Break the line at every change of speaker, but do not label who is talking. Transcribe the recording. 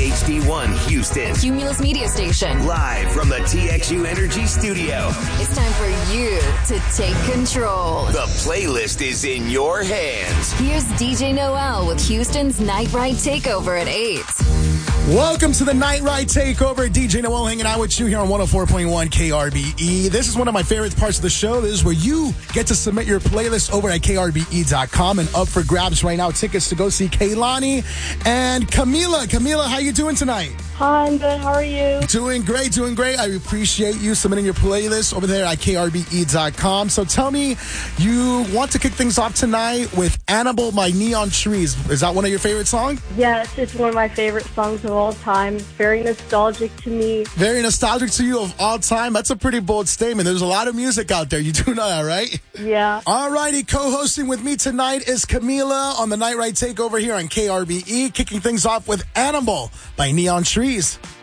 HD1 Houston.
Cumulus Media Station.
Live from the TXU Energy Studio.
It's time for you to take control.
The playlist is in your hands.
Here's DJ Noel with Houston's Night Ride Takeover at 8.
Welcome to the Night Ride Takeover. DJ Noel hanging out with you here on 104.1 KRBE. This is one of my favorite parts of the show. This is where you get to submit your playlist over at krbe.com, and up for grabs right now, tickets to go see Kehlani and Camila. Camila, how you doing tonight?
Hi, I'm good. How are you?
Doing great, doing great. I appreciate you submitting your playlist over there at krbe.com. So tell me, you want to kick things off tonight with Annabelle by Neon Trees. Is that one of your favorite songs?
Yes, it's one of my favorite songs of all time. It's very nostalgic to me.
Very nostalgic to you of all time? That's a pretty bold statement. There's a lot of music out there. You do know that, right?
Yeah.
All righty. Co-hosting with me tonight is Camila on the Night Ride Takeover here on KRBE, kicking things off with Annabelle by Neon Trees.